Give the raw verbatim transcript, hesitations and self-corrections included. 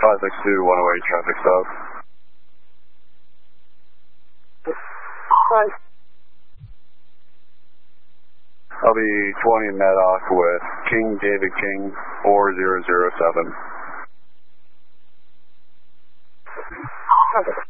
five six two, one oh eight traffic stop. Hi. I'll be twenty Maddock with King David King four zero zero seven. Okay.